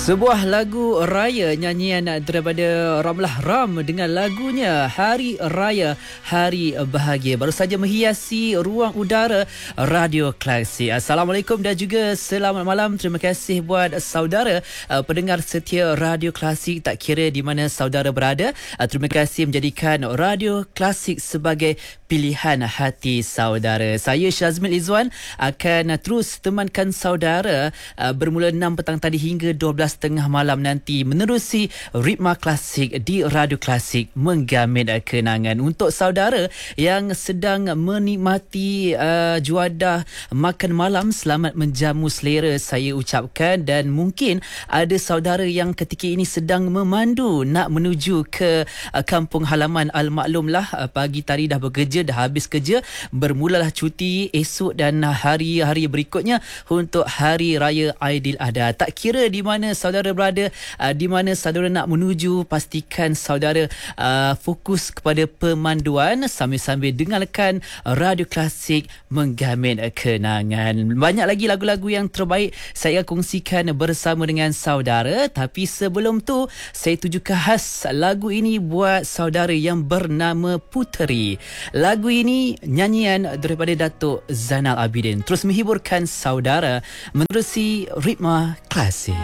Sebuah lagu raya nyanyian daripada Ramlah Ram dengan lagunya Hari Raya Hari Bahagia baru saja menghiasi ruang udara Radio Klasik. Assalamualaikum dan juga selamat malam. Terima kasih buat saudara pendengar setia Radio Klasik tak kira di mana saudara berada. Terima kasih menjadikan Radio Klasik sebagai pilihan hati saudara. Saya Syazmil Izwan akan terus temankan saudara bermula 6 petang tadi hingga 12:30 malam nanti menerusi ritma klasik di Radio Klasik menggamit kenangan. Untuk saudara yang sedang menikmati juadah makan malam, selamat menjamu selera saya ucapkan. Dan mungkin ada saudara yang ketika ini sedang memandu nak menuju ke kampung halaman. Al-maklum lah pagi tadi dah bekerja, dah habis kerja, bermulalah cuti esok dan hari-hari berikutnya untuk Hari Raya Aidiladha. Tak kira di mana saudara berada, di mana saudara nak menuju, pastikan saudara fokus kepada pemanduan sambil-sambil dengarkan Radio Klasik menggamit kenangan. Banyak lagi lagu-lagu yang terbaik saya kongsikan bersama dengan saudara, tapi sebelum tu saya tujukan khas lagu ini buat saudara yang bernama Puteri. Lagu ini nyanyian daripada Datuk Zainal Abidin terus menghiburkan saudara menerusi ritma klasik.